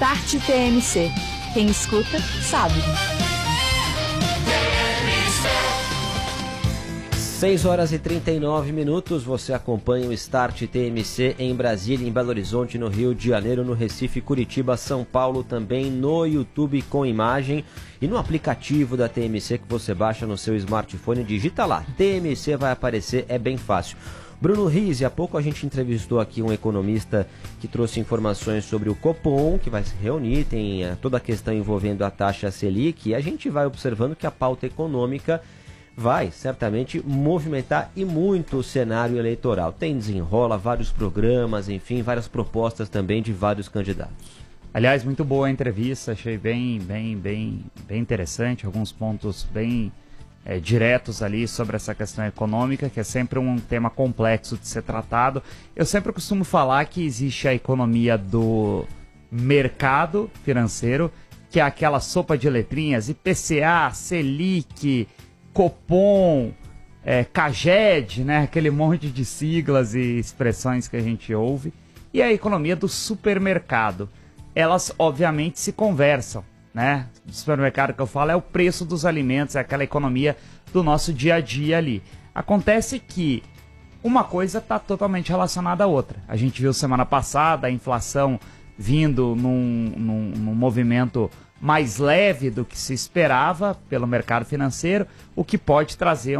Start TMC. Quem escuta, sabe. 6 horas e 39 minutos, você acompanha o Start TMC em Brasília, em Belo Horizonte, no Rio de Janeiro, no Recife, Curitiba, São Paulo, também no YouTube com imagem e no aplicativo da TMC que você baixa no seu smartphone, digita lá, TMC vai aparecer, é bem fácil. Bruno Rizzi, há pouco a gente entrevistou aqui um economista que trouxe informações sobre o Copom, que vai se reunir, tem toda a questão envolvendo a taxa Selic, e a gente vai observando que a pauta econômica vai certamente movimentar e muito o cenário eleitoral. Tem desenrola, vários programas, enfim, várias propostas também de vários candidatos. Aliás, muito boa a entrevista, achei bem interessante, alguns pontos bem diretos ali sobre essa questão econômica, que é sempre um tema complexo de ser tratado. Eu sempre costumo falar que existe a economia do mercado financeiro, que é aquela sopa de letrinhas, IPCA, Selic, Copom, CAGED, né? Aquele monte de siglas e expressões que a gente ouve. E a economia do supermercado. Elas, obviamente, se conversam, né? O supermercado que eu falo é o preço dos alimentos, é aquela economia do nosso dia a dia ali. Acontece que uma coisa está totalmente relacionada à outra. A gente viu semana passada a inflação vindo num movimento mais leve do que se esperava pelo mercado financeiro, o que pode trazer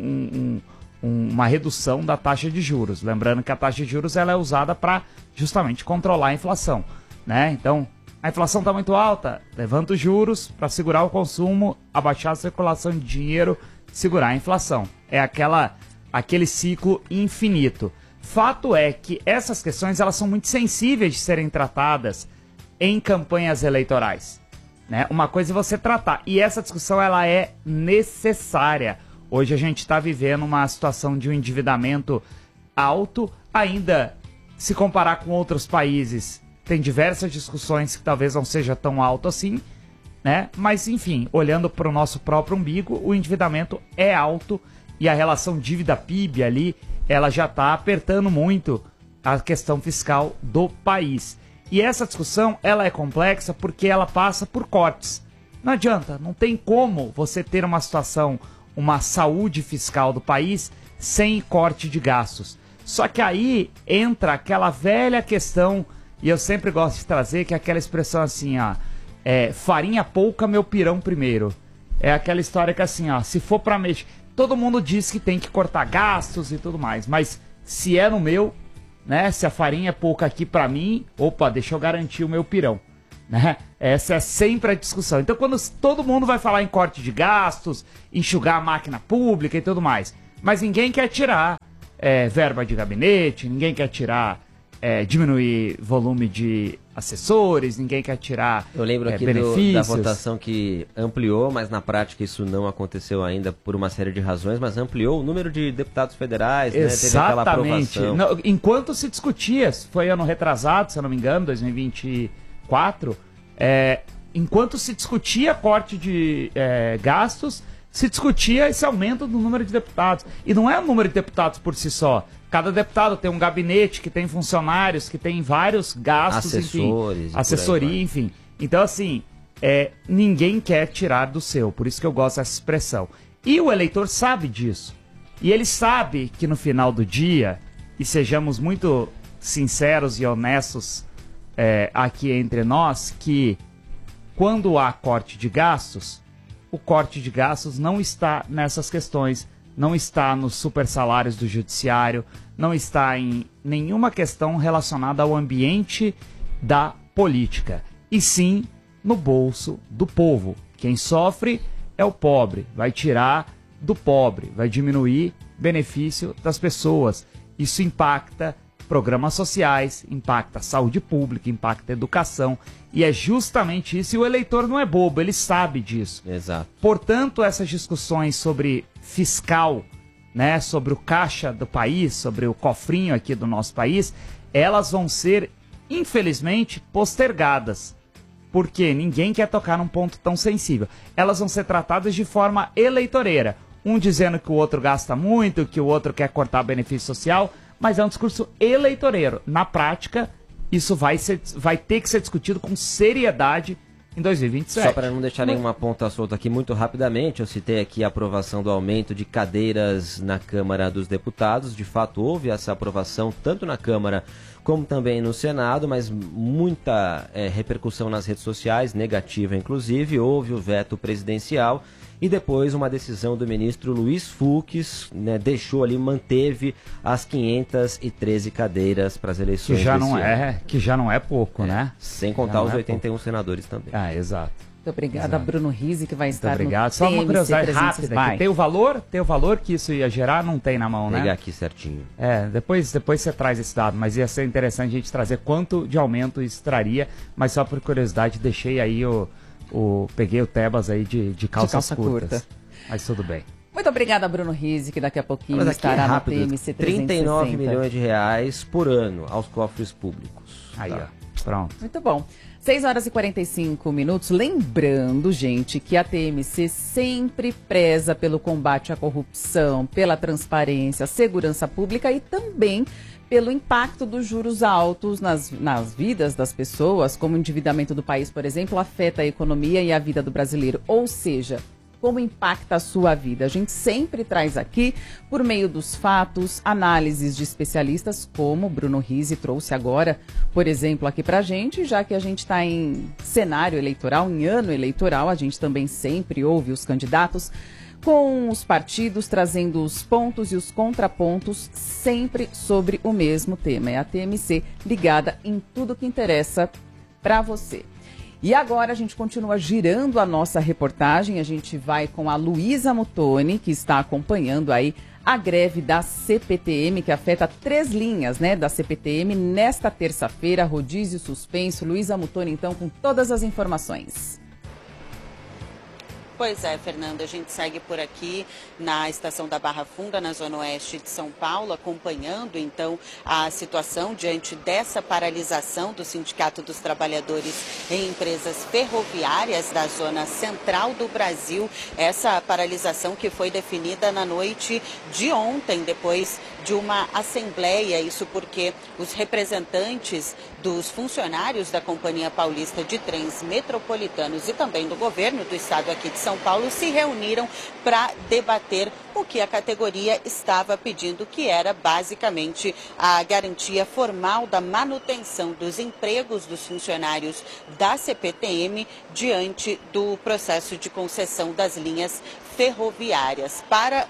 uma redução da taxa de juros. Lembrando que a taxa de juros ela é usada para justamente controlar a inflação, né? Então, a inflação está muito alta, levanta os juros para segurar o consumo, abaixar a circulação de dinheiro, segurar a inflação. É aquele ciclo infinito. Fato é que essas questões elas são muito sensíveis de serem tratadas em campanhas eleitorais. Né? Uma coisa é você tratar, e essa discussão ela é necessária. Hoje a gente está vivendo uma situação de um endividamento alto, ainda se comparar com outros países, tem diversas discussões que talvez não seja tão alto assim, né? Mas enfim, olhando para o nosso próprio umbigo, o endividamento é alto e a relação dívida-PIB ali, ela já está apertando muito a questão fiscal do país. E essa discussão, ela é complexa porque ela passa por cortes. Não adianta, não tem como você ter uma situação, uma saúde fiscal do país sem corte de gastos. Só que aí entra aquela velha questão, e eu sempre gosto de trazer, que é aquela expressão assim, ó, farinha pouca, meu pirão primeiro. É aquela história que assim, ó, se for pra mexer, todo mundo diz que tem que cortar gastos e tudo mais, mas se é no meu, né? Se a farinha é pouca aqui pra mim, opa, deixa eu garantir o meu pirão, né? Essa é sempre a discussão. Então quando todo mundo vai falar em corte de gastos, enxugar a máquina pública e tudo mais, mas ninguém quer tirar verba de gabinete, ninguém quer tirar, diminuir volume de assessores, ninguém quer tirar benefícios. Eu lembro aqui da votação que ampliou, mas na prática isso não aconteceu ainda por uma série de razões, mas ampliou o número de deputados federais, né? Teve aquela aprovação. Não, enquanto se discutia, foi ano retrasado, se eu não me engano, 2024, enquanto se discutia corte de gastos, se discutia esse aumento do número de deputados. E não é o número de deputados por si só. Cada deputado tem um gabinete que tem funcionários, que tem vários gastos, assessores, enfim, assessoria, enfim. Então, assim, ninguém quer tirar do seu, por isso que eu gosto dessa expressão. E o eleitor sabe disso. E ele sabe que no final do dia, e sejamos muito sinceros e honestos aqui entre nós, que quando há corte de gastos, o corte de gastos não está nessas questões, não está nos super salários do judiciário, não está em nenhuma questão relacionada ao ambiente da política, e sim no bolso do povo. Quem sofre é o pobre, vai tirar do pobre, vai diminuir benefício das pessoas. Isso impacta programas sociais, impacta a saúde pública, impacta a educação, e é justamente isso, e o eleitor não é bobo, ele sabe disso. Exato. Portanto, essas discussões sobre fiscal, né, sobre o caixa do país, sobre o cofrinho aqui do nosso país, elas vão ser, infelizmente, postergadas. Porque ninguém quer tocar num ponto tão sensível. Elas vão ser tratadas de forma eleitoreira. Um dizendo que o outro gasta muito, que o outro quer cortar benefício social, mas é um discurso eleitoreiro. Na prática, isso vai ter que ser discutido com seriedade em 2027. Só para não deixar nenhuma ponta solta aqui, muito rapidamente, eu citei aqui a aprovação do aumento de cadeiras na Câmara dos Deputados. De fato, houve essa aprovação tanto na Câmara como também no Senado, mas muita repercussão nas redes sociais, negativa inclusive. Houve o veto presidencial e depois uma decisão do ministro Luiz Fux, né, manteve as 513 cadeiras para as eleições que já não é pouco, né? Sem contar os 81 senadores também. Ah, exato. Muito obrigada, Bruno Rizzi, que vai estar obrigado. no Só uma TMC curiosidade rápida, que tem o valor que isso ia gerar, não tem na mão, né? Pegar aqui certinho. Depois você traz esse dado, mas ia ser interessante a gente trazer quanto de aumento isso traria, mas só por curiosidade deixei aí peguei o Tebas aí de calças curtas. Mas tudo bem. Muito obrigada, Bruno Rizzi, que daqui a pouquinho estará na TMC 360. 39 milhões de reais por ano aos cofres públicos. Aí, ó, pronto. Muito bom. 6 horas e 45 minutos. Lembrando, gente, que a TMC sempre preza pelo combate à corrupção, pela transparência, segurança pública e também pelo impacto dos juros altos nas vidas das pessoas, como o endividamento do país, por exemplo, afeta a economia e a vida do brasileiro. Ou seja, como impacta a sua vida. A gente sempre traz aqui, por meio dos fatos, análises de especialistas, como o Bruno Rizzi trouxe agora, por exemplo, aqui pra gente, já que a gente está em cenário eleitoral, em ano eleitoral, a gente também sempre ouve os candidatos com os partidos trazendo os pontos e os contrapontos sempre sobre o mesmo tema. É a TMC ligada em tudo que interessa para você. E agora a gente continua girando a nossa reportagem, a gente vai com a Luísa Muttoni, que está acompanhando aí a greve da CPTM, que afeta 3 linhas, né, da CPTM nesta terça-feira, rodízio suspenso. Luísa Muttoni, então, com todas as informações. Pois é, Fernanda, a gente segue por aqui na estação da Barra Funda, na zona oeste de São Paulo, acompanhando então a situação diante dessa paralisação do Sindicato dos Trabalhadores em Empresas Ferroviárias da zona central do Brasil. Essa paralisação que foi definida na noite de ontem, depois de uma assembleia, isso porque os representantes dos funcionários da Companhia Paulista de Trens Metropolitanos e também do governo do estado aqui de São Paulo se reuniram para debater o que a categoria estava pedindo, que era basicamente a garantia formal da manutenção dos empregos dos funcionários da CPTM diante do processo de concessão das linhas ferroviárias.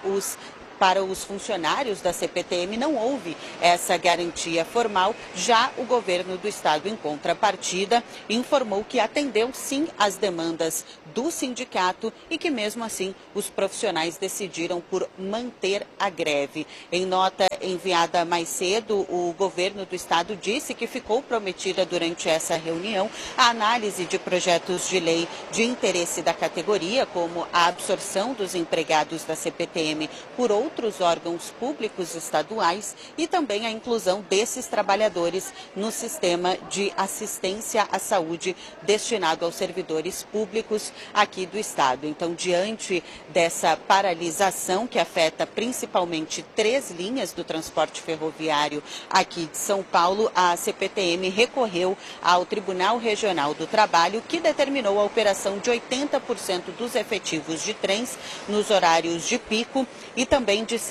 Para os funcionários da CPTM não houve essa garantia formal. Já o governo do estado, em contrapartida, informou que atendeu sim às demandas do sindicato e que mesmo assim os profissionais decidiram por manter a greve. Em nota enviada mais cedo, o governo do estado disse que ficou prometida durante essa reunião a análise de projetos de lei de interesse da categoria, como a absorção dos empregados da CPTM por outros órgãos públicos estaduais e também a inclusão desses trabalhadores no sistema de assistência à saúde destinado aos servidores públicos aqui do estado. Então, diante dessa paralisação que afeta principalmente 3 linhas do transporte ferroviário aqui de São Paulo, a CPTM recorreu ao Tribunal Regional do Trabalho, que determinou a operação de 80% dos efetivos de trens nos horários de pico e também de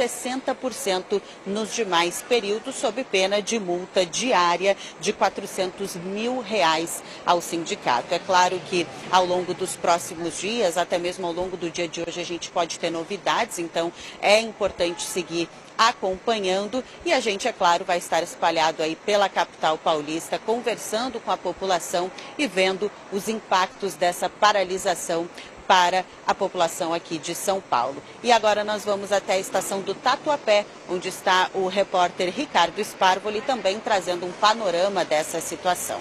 60% nos demais períodos, sob pena de multa diária de R$400 mil ao sindicato. É claro que ao longo dos próximos dias, até mesmo ao longo do dia de hoje, a gente pode ter novidades, então é importante seguir acompanhando e a gente, é claro, vai estar espalhado aí pela capital paulista, conversando com a população e vendo os impactos dessa paralisação para a população aqui de São Paulo. E agora nós vamos até a estação do Tatuapé, onde está o repórter Ricardo Sparvoli, também trazendo um panorama dessa situação.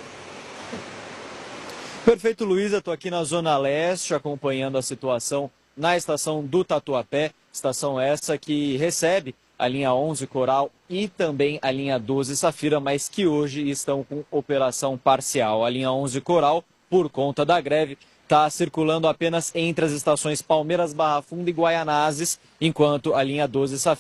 Perfeito, Luísa. Estou aqui na Zona Leste acompanhando a situação na estação do Tatuapé, estação essa que recebe a linha 11 Coral e também a linha 12 Safira, mas que hoje estão com operação parcial. A linha 11 Coral, por conta da greve, está circulando apenas entre as estações Palmeiras, Barra Funda e Guaianazes, enquanto a linha 12 Safira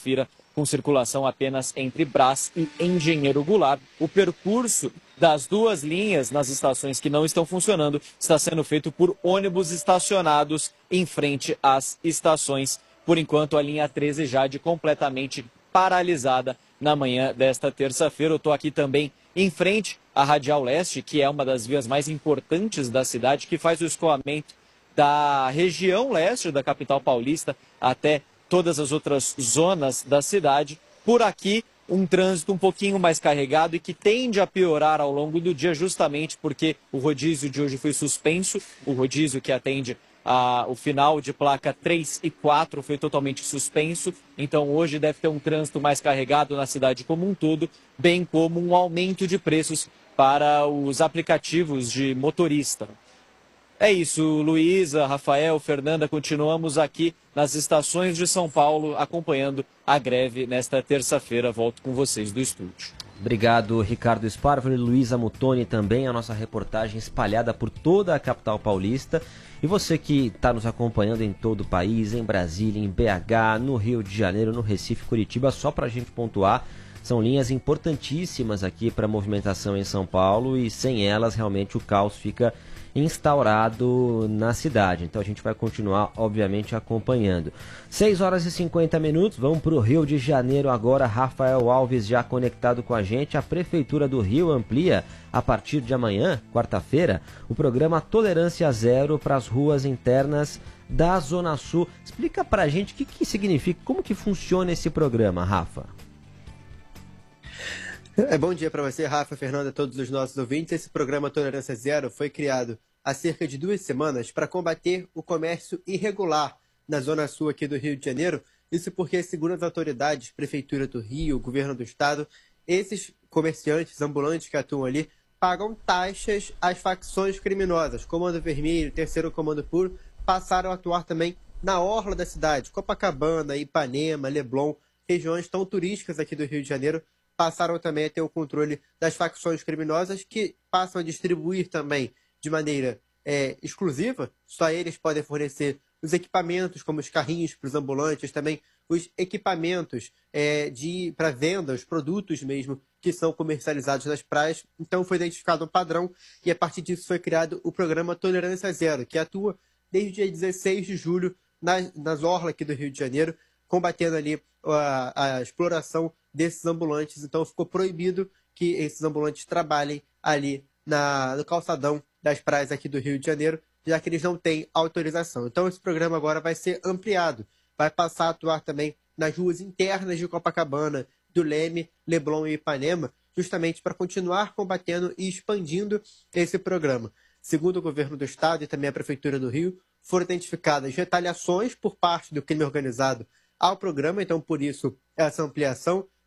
com circulação apenas entre Brás e Engenheiro Goulart. O percurso das duas linhas nas estações que não estão funcionando está sendo feito por ônibus estacionados em frente às estações. Por enquanto, a linha 13 já completamente paralisada na manhã desta terça-feira. Eu estou aqui também em frente à Radial Leste, que é uma das vias mais importantes da cidade, que faz o escoamento da região leste da capital paulista até todas as outras zonas da cidade. Por aqui, um trânsito um pouquinho mais carregado e que tende a piorar ao longo do dia, justamente porque o rodízio de hoje foi suspenso. O rodízio que atende o final de placa 3 e 4 foi totalmente suspenso. Então hoje deve ter um trânsito mais carregado na cidade como um todo, bem como um aumento de preços para os aplicativos de motorista. É isso, Luísa, Rafael, Fernanda, continuamos aqui nas estações de São Paulo acompanhando a greve nesta terça-feira. Volto com vocês do estúdio. Obrigado, Ricardo Sparvoli, Luísa Mutoni também, a nossa reportagem espalhada por toda a capital paulista. E você que está nos acompanhando em todo o país, em Brasília, em BH, no Rio de Janeiro, no Recife, Curitiba, só para a gente pontuar, são linhas importantíssimas aqui para a movimentação em São Paulo e sem elas realmente o caos fica instaurado na cidade. Então a gente vai continuar, obviamente, acompanhando. 6 horas e 50 minutos, vamos para o Rio de Janeiro agora. Rafael Alves já conectado com a gente. A Prefeitura do Rio amplia, a partir de amanhã, quarta-feira, o programa Tolerância Zero para as ruas internas da Zona Sul. Explica pra gente o que significa, como que funciona esse programa, Rafa. Bom dia para você, Rafa, Fernanda, todos os nossos ouvintes. Esse programa Tolerância Zero foi criado há cerca de 2 semanas para combater o comércio irregular na Zona Sul aqui do Rio de Janeiro. Isso porque, segundo as autoridades, Prefeitura do Rio, Governo do Estado, esses comerciantes ambulantes que atuam ali pagam taxas às facções criminosas. Comando Vermelho, Terceiro Comando Puro passaram a atuar também na orla da cidade. Copacabana, Ipanema, Leblon, regiões tão turísticas aqui do Rio de Janeiro, passaram também a ter o controle das facções criminosas, que passam a distribuir também de maneira exclusiva. Só eles podem fornecer os equipamentos, como os carrinhos para os ambulantes, também os equipamentos para venda, os produtos mesmo que são comercializados nas praias. Então foi identificado um padrão e a partir disso foi criado o programa Tolerância Zero, que atua desde o dia 16 de julho nas orlas aqui do Rio de Janeiro, combatendo ali a exploração desses ambulantes. Então ficou proibido que esses ambulantes trabalhem ali no calçadão das praias aqui do Rio de Janeiro, já que eles não têm autorização. Então esse programa agora vai ser ampliado, vai passar a atuar também nas ruas internas de Copacabana, do Leme, Leblon e Ipanema, justamente para continuar combatendo e expandindo esse programa. Segundo o governo do estado e também a Prefeitura do Rio, foram identificadas retaliações por parte do crime organizado ao programa, então por isso essa ampliação.